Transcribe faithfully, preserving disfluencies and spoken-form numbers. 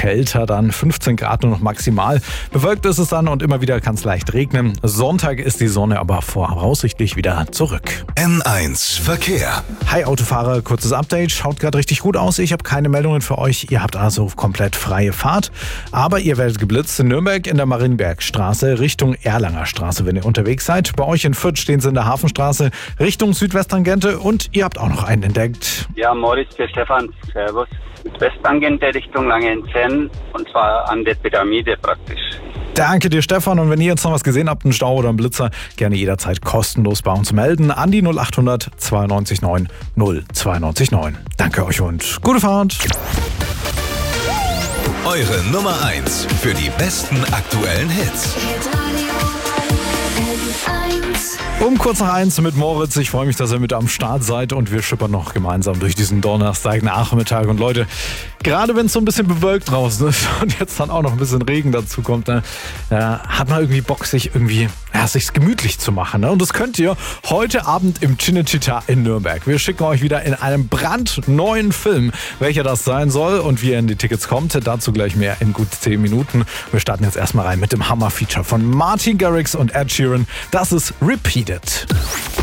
kälter dann, fünfzehn Grad nur noch maximal. Bewölkt ist es dann und immer wieder kann es leicht regnen. Sonntag ist die Sonne aber voraussichtlich wieder zurück. N eins Verkehr. Hi Autofahrer, kurzes Update. Schaut gerade richtig gut aus. Ich habe keine Meldungen für euch. Ihr habt also komplett freie Fahrt. Aber ihr werdet geblitzt in Nürnberg in der Marienbergstraße Richtung Erlanger Straße, wenn ihr unterwegs seid. Bei euch in Fürth stehen sie in der Hafenstraße Richtung Südwesttangente und ihr habt auch noch einen entdeckt. Ja, Moritz, der Stefan, servus. Westtangente Richtung Langenzenn und zwar an der Pyramide praktisch. Danke dir, Stefan. Und wenn ihr jetzt noch was gesehen habt, einen Stau oder einen Blitzer, gerne jederzeit kostenlos bei uns melden. An die null acht hundert zweiundneunzig neun null zweiundneunzig neun. Danke euch und gute Fahrt. Eure Nummer eins für die besten aktuellen Hits. Um kurz nach eins mit Moritz. Ich freue mich, dass ihr mit am Start seid und wir schippern noch gemeinsam durch diesen Donnerstagnachmittag. Und Leute, gerade wenn es so ein bisschen bewölkt draußen ist und jetzt dann auch noch ein bisschen Regen dazu kommt, ne, äh, hat man irgendwie Bock, sich irgendwie, ja, sich's gemütlich zu machen. Ne? Und das könnt ihr heute Abend im Cinecittà in Nürnberg. Wir schicken euch wieder in einem brandneuen Film, welcher das sein soll und wie ihr in die Tickets kommt. Dazu gleich mehr in gut zehn Minuten. Wir starten jetzt erstmal rein mit dem Hammer-Feature von Martin Garrix und Ed Sheeran. Das ist Repeated.